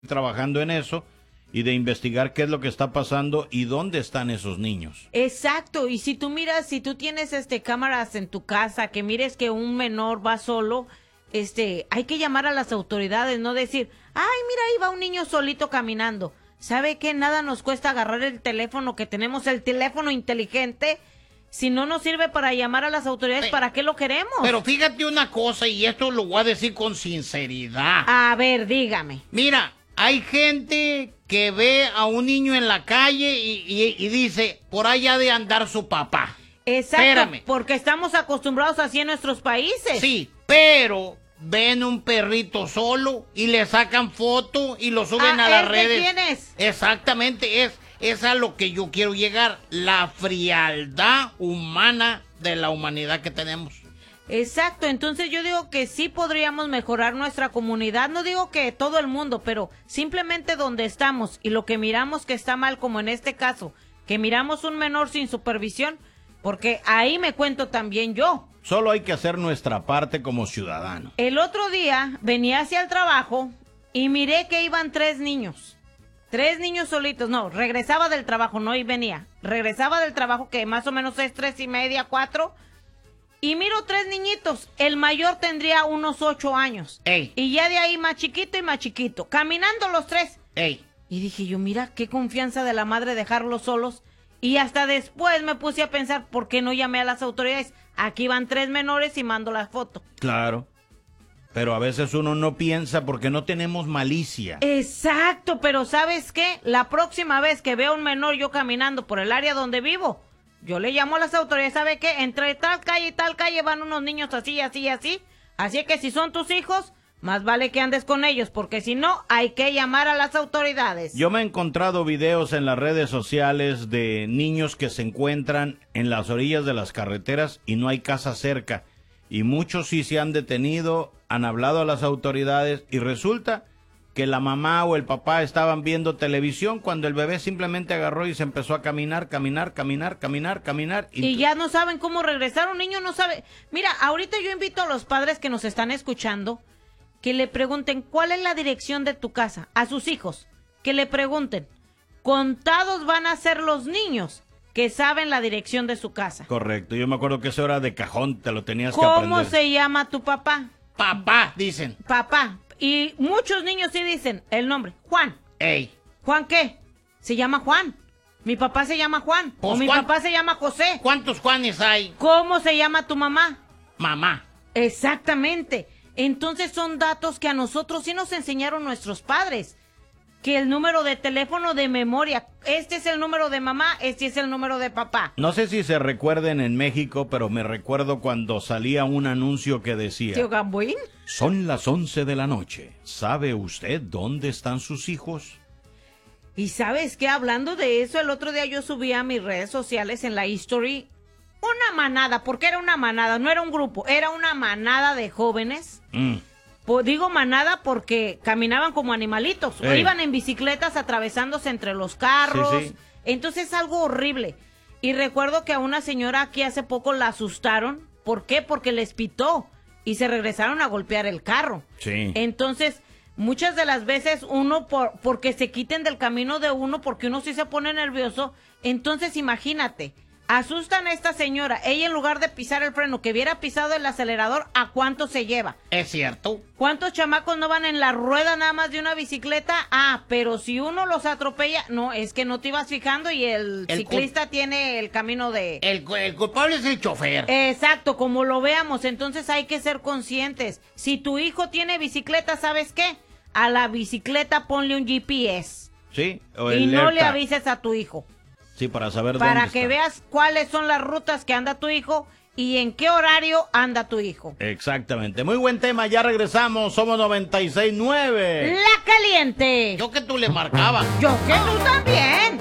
trabajando en eso y de investigar qué es lo que está pasando y dónde están esos niños. Exacto, y si tú miras, si tú tienes cámaras en tu casa, que mires que un menor va solo, hay que llamar a las autoridades, no decir, ay, mira, ahí va un niño solito caminando. ¿Sabe qué? Nada nos cuesta agarrar el teléfono, que tenemos el teléfono inteligente. Si no nos sirve para llamar a las autoridades, ¿para qué lo queremos? Pero fíjate una cosa, y esto lo voy a decir con sinceridad. A ver, dígame. Mira, hay gente que ve a un niño en la calle y dice, por allá de andar su papá. Exacto, Espérame. porque estamos acostumbrados así en nuestros países. Sí, pero ven un perrito solo y le sacan foto y lo suben a las redes. ¿De quién es? Exactamente, es a lo que yo quiero llegar. La frialdad humana de la humanidad que tenemos. Exacto, entonces yo digo que sí podríamos mejorar nuestra comunidad, no digo que todo el mundo, pero simplemente donde estamos y lo que miramos que está mal, como en este caso, que miramos un menor sin supervisión, porque ahí me cuento también yo. Solo hay que hacer nuestra parte como ciudadanos. El otro día venía hacia el trabajo y miré que iban 3 niños solitos, no, regresaba del trabajo, no, y venía, regresaba del trabajo que más o menos es 3:30, 4, y miro 3 niñitos, el mayor tendría unos 8 años, Ey. Y ya de ahí más chiquito, caminando los 3. Ey. Y dije yo, mira, qué confianza de la madre dejarlos solos, y hasta después me puse a pensar, ¿por qué no llamé a las autoridades? Aquí van 3 menores y mando la foto. Claro, pero a veces uno no piensa porque no tenemos malicia. Exacto, pero ¿sabes qué? La próxima vez que vea un menor yo caminando por el área donde vivo, yo le llamo a las autoridades, ¿sabe qué? Entre tal calle y tal calle van unos niños así, así que si son tus hijos, más vale que andes con ellos, porque si no, hay que llamar a las autoridades. Yo me he encontrado videos en las redes sociales de niños que se encuentran en las orillas de las carreteras y no hay casa cerca. Y muchos sí se han detenido, han hablado a las autoridades y resulta que la mamá o el papá estaban viendo televisión cuando el bebé simplemente agarró y se empezó a caminar. Y ya no saben cómo regresar, un niño no sabe. Mira, ahorita yo invito a los padres que nos están escuchando que le pregunten cuál es la dirección de tu casa a sus hijos, que le pregunten. Contados van a ser los niños que saben la dirección de su casa. Correcto, yo me acuerdo que eso era de cajón, te lo tenías que aprender. ¿Cómo se llama tu papá? Papá, dicen. Papá. Y muchos niños sí dicen el nombre, Juan. Ey. ¿Juan qué? Se llama Juan. Mi papá se llama Juan. Pues, o mi papá se llama José. ¿Cuántos Juanes hay? ¿Cómo se llama tu mamá? Mamá. Exactamente. Entonces son datos que a nosotros sí nos enseñaron nuestros padres. Que el número de teléfono de memoria, este es el número de mamá, este es el número de papá. No sé si se recuerden en México, pero me recuerdo cuando salía un anuncio que decía: ¿Tío Gamboín? Son las 11 de la noche. ¿Sabe usted dónde están sus hijos? Y ¿sabes qué? Hablando de eso, el otro día yo subí a mis redes sociales en la history una manada, porque era una manada, no era un grupo, era una manada de jóvenes. Digo manada porque caminaban como animalitos, o iban en bicicletas atravesándose entre los carros. Sí. Entonces es algo horrible. Y recuerdo que a una señora aquí hace poco la asustaron. ¿Por qué? Porque les pitó y se regresaron a golpear el carro. Sí. Entonces, muchas de las veces uno, porque se quiten del camino de uno, porque uno sí se pone nervioso. Entonces, imagínate, asustan a esta señora. Ella, en lugar de pisar el freno, que hubiera pisado el acelerador, ¿a cuánto se lleva? Es cierto. ¿Cuántos chamacos no van en la rueda nada más de una bicicleta? Ah, pero si uno los atropella, no, es que no te ibas fijando y el ciclista tiene el camino de... El culpable es el chofer. Exacto, como lo veamos, entonces hay que ser conscientes. Si tu hijo tiene bicicleta, ¿sabes qué? A la bicicleta ponle un GPS. Sí. Y no le avises a tu hijo. Sí, para saber para dónde que está. veas cuáles son las rutas que anda tu hijo y en qué horario anda tu hijo. Exactamente. Muy buen tema, ya regresamos. Somos 96.9. La Caliente. Yo que tú le marcabas. Yo que tú también.